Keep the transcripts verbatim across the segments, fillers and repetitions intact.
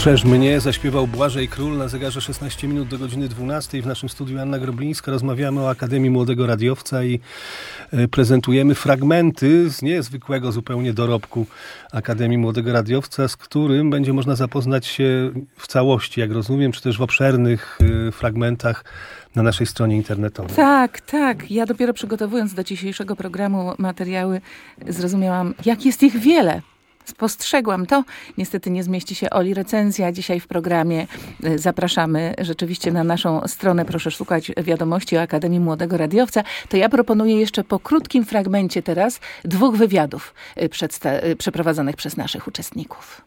Strzeż mnie zaśpiewał Błażej Król, na zegarze szesnaście minut do godziny dwunastej. W naszym studiu Anna Groblińska. Rozmawiamy o Akademii Młodego Radiowca i prezentujemy fragmenty z niezwykłego zupełnie dorobku Akademii Młodego Radiowca, z którym będzie można zapoznać się w całości, jak rozumiem, czy też w obszernych fragmentach na naszej stronie internetowej. Tak, tak. Ja dopiero przygotowując do dzisiejszego programu materiały zrozumiałam, jak jest ich wiele. Spostrzegłam to. Niestety nie zmieści się Oli recenzja dzisiaj w programie. Zapraszamy rzeczywiście na naszą stronę. Proszę szukać wiadomości o Akademii Młodego Radiowca. To ja proponuję jeszcze po krótkim fragmencie teraz dwóch wywiadów przedsta- przeprowadzonych przez naszych uczestników.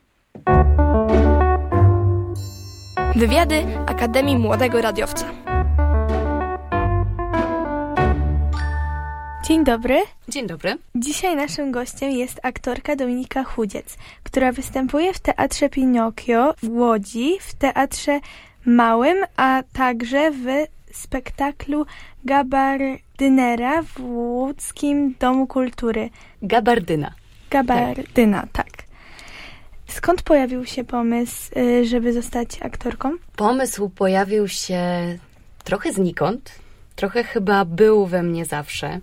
Wywiady Akademii Młodego Radiowca. Dzień dobry. Dzień dobry. Dzisiaj naszym gościem jest aktorka Dominika Chudziec, która występuje w Teatrze Pinokio w Łodzi, w Teatrze Małym, a także w spektaklu Gabardynera w Łódzkim Domu Kultury. Gabardyna. Gabardyna, tak. tak. Skąd pojawił się pomysł, żeby zostać aktorką? Pomysł pojawił się trochę znikąd. Trochę chyba był we mnie zawsze,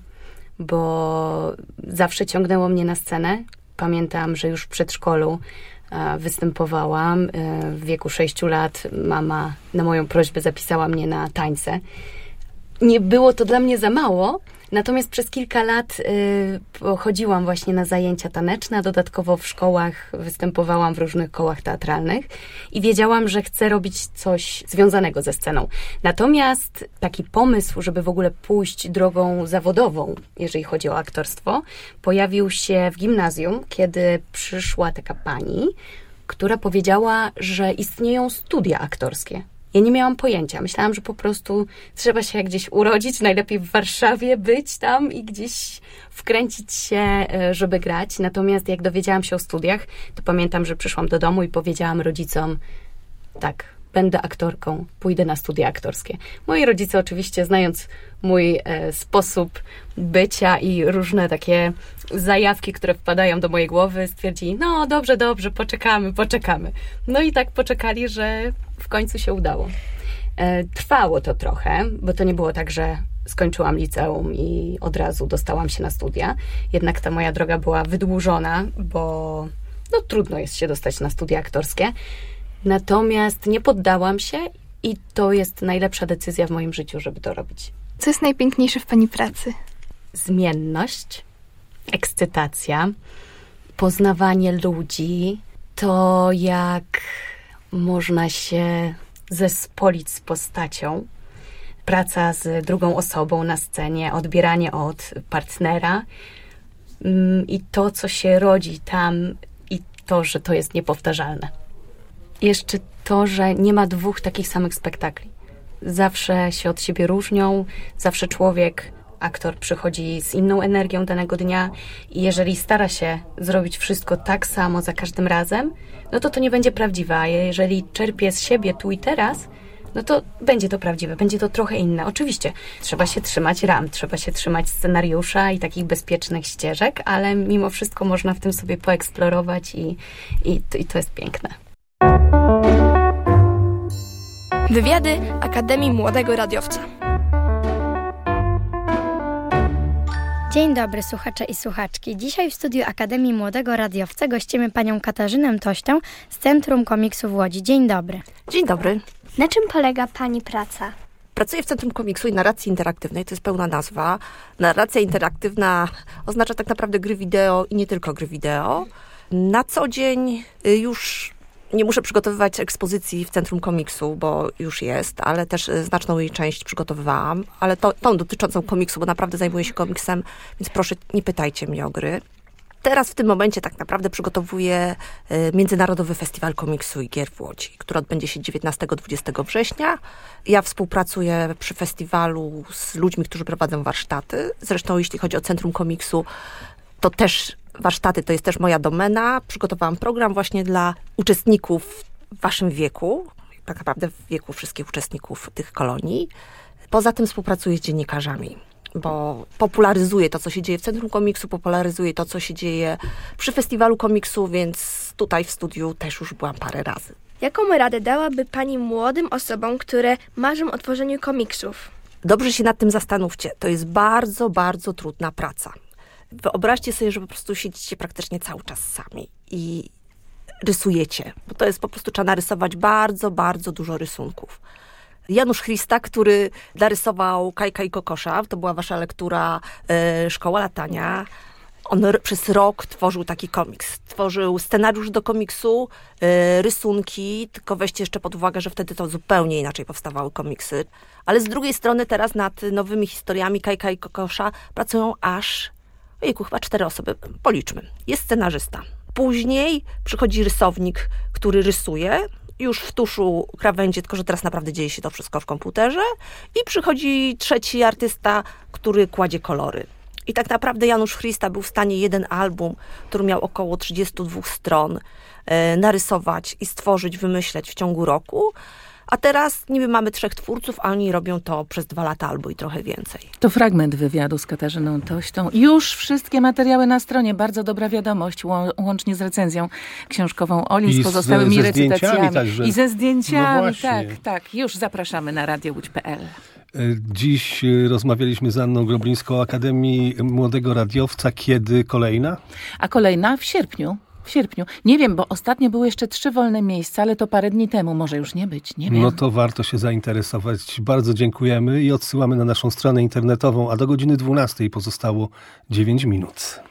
bo zawsze ciągnęło mnie na scenę. Pamiętam, że już w przedszkolu występowałam. W wieku sześciu lat mama na moją prośbę zapisała mnie na tańce. Nie było to dla mnie za mało, natomiast przez kilka lat y, chodziłam właśnie na zajęcia taneczne, a dodatkowo w szkołach występowałam w różnych kołach teatralnych i wiedziałam, że chcę robić coś związanego ze sceną. Natomiast taki pomysł, żeby w ogóle pójść drogą zawodową, jeżeli chodzi o aktorstwo, pojawił się w gimnazjum, kiedy przyszła taka pani, która powiedziała, że istnieją studia aktorskie. Ja nie miałam pojęcia. Myślałam, że po prostu trzeba się gdzieś urodzić, najlepiej w Warszawie być tam i gdzieś wkręcić się, żeby grać. Natomiast jak dowiedziałam się o studiach, to pamiętam, że przyszłam do domu i powiedziałam rodzicom, tak, będę aktorką, pójdę na studia aktorskie. Moi rodzice oczywiście, znając mój e, sposób bycia i różne takie zajawki, które wpadają do mojej głowy, stwierdzili, no dobrze, dobrze, poczekamy, poczekamy. No i tak poczekali, że w końcu się udało. E, trwało to trochę, bo to nie było tak, że skończyłam liceum i od razu dostałam się na studia. Jednak ta moja droga była wydłużona, bo no, trudno jest się dostać na studia aktorskie. Natomiast nie poddałam się i to jest najlepsza decyzja w moim życiu, żeby to robić. Co jest najpiękniejsze w pani pracy? Zmienność, ekscytacja, poznawanie ludzi, to jak można się zespolić z postacią, praca z drugą osobą na scenie, odbieranie od partnera i to, co się rodzi tam i to, że to jest niepowtarzalne. Jeszcze to, że nie ma dwóch takich samych spektakli. Zawsze się od siebie różnią, zawsze człowiek, aktor przychodzi z inną energią danego dnia i jeżeli stara się zrobić wszystko tak samo za każdym razem, no to to nie będzie prawdziwe, a jeżeli czerpie z siebie tu i teraz, no to będzie to prawdziwe, będzie to trochę inne. Oczywiście trzeba się trzymać ram, trzeba się trzymać scenariusza i takich bezpiecznych ścieżek, ale mimo wszystko można w tym sobie poeksplorować i, i, i to jest piękne. Wywiady Akademii Młodego Radiowca. Dzień dobry słuchacze i słuchaczki. Dzisiaj w studiu Akademii Młodego Radiowca gościmy panią Katarzynę Tością z Centrum Komiksu w Łodzi. Dzień dobry. Dzień dobry. Na czym polega pani praca? Pracuję w Centrum Komiksu i Narracji Interaktywnej, to jest pełna nazwa. Narracja interaktywna oznacza tak naprawdę gry wideo i nie tylko gry wideo. Na co dzień już nie muszę przygotowywać ekspozycji w Centrum Komiksu, bo już jest, ale też znaczną jej część przygotowywałam, ale to, tą dotyczącą komiksu, bo naprawdę zajmuję się komiksem, więc proszę nie pytajcie mnie o gry. Teraz w tym momencie tak naprawdę przygotowuję Międzynarodowy Festiwal Komiksu i Gier w Łodzi, który odbędzie się dziewiętnastego do dwudziestego września. Ja współpracuję przy festiwalu z ludźmi, którzy prowadzą warsztaty. Zresztą jeśli chodzi o Centrum Komiksu, to też warsztaty to jest też moja domena. Przygotowałam program właśnie dla uczestników w waszym wieku, tak naprawdę w wieku wszystkich uczestników tych kolonii. Poza tym współpracuję z dziennikarzami, bo popularyzuję to, co się dzieje w Centrum Komiksu, popularyzuję to, co się dzieje przy Festiwalu Komiksu, więc tutaj w studiu też już byłam parę razy. Jaką radę dałaby Pani młodym osobom, które marzą o tworzeniu komiksów? Dobrze się nad tym zastanówcie. To jest bardzo, bardzo trudna praca. Wyobraźcie sobie, że po prostu siedzicie praktycznie cały czas sami i rysujecie. Bo to jest po prostu, trzeba narysować bardzo, bardzo dużo rysunków. Janusz Christa, który narysował Kajka i Kokosza, to była wasza lektura y, Szkoła latania. On r- przez rok tworzył taki komiks. Tworzył scenariusz do komiksu, y, rysunki, tylko weźcie jeszcze pod uwagę, że wtedy to zupełnie inaczej powstawały komiksy. Ale z drugiej strony teraz nad nowymi historiami Kajka i Kokosza pracują aż, ojejku, chyba cztery osoby, policzmy. Jest scenarzysta. Później przychodzi rysownik, który rysuje, już w tuszu krawędzi, tylko że teraz naprawdę dzieje się to wszystko w komputerze. I przychodzi trzeci artysta, który kładzie kolory. I tak naprawdę Janusz Christa był w stanie jeden album, który miał około trzydzieści dwie stron, e, narysować i stworzyć, wymyśleć w ciągu roku. A teraz niby mamy trzech twórców, a oni robią to przez dwa lata albo i trochę więcej. To fragment wywiadu z Katarzyną Tośtą. Już wszystkie materiały na stronie. Bardzo dobra wiadomość, łącznie z recenzją książkową Oli, I z pozostałymi ze recytacjami. Także. I ze zdjęciami, No tak, tak. Już zapraszamy na radio łódź kropka pe el. Dziś rozmawialiśmy z Anną Groblińską o Akademii Młodego Radiowca. Kiedy kolejna? A kolejna w sierpniu. W sierpniu. Nie wiem, bo ostatnio były jeszcze trzy wolne miejsca, ale to parę dni temu. Może już nie być, nie wiem. No to warto się zainteresować. Bardzo dziękujemy i odsyłamy na naszą stronę internetową, a do godziny dwunastej pozostało dziewięć minut.